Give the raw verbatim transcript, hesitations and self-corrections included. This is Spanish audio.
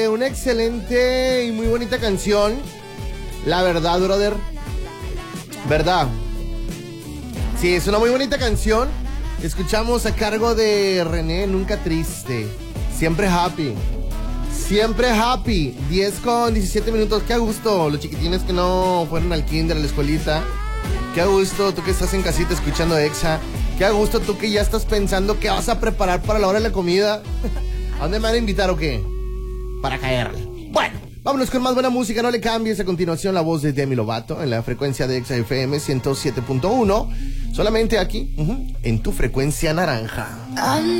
Una excelente y muy bonita canción. La verdad, brother. ¿Verdad? Sí, es una muy bonita canción. Escuchamos a cargo de René, Nunca Triste. Siempre happy. Siempre happy. diez con diecisiete minutos. Qué a gusto. Los chiquitines que no fueron al kinder, a la escuelita. Qué a gusto. Tú que estás en casita escuchando Exa. Qué a gusto. Tú que ya estás pensando qué vas a preparar para la hora de la comida. ¿A dónde me van a invitar o qué? Para caerle. Bueno, vámonos con más buena música. No le cambies. A continuación, la voz de Demi Lovato en la frecuencia de Exa F M ciento siete punto uno. Solamente aquí, uh-huh, en tu frecuencia naranja.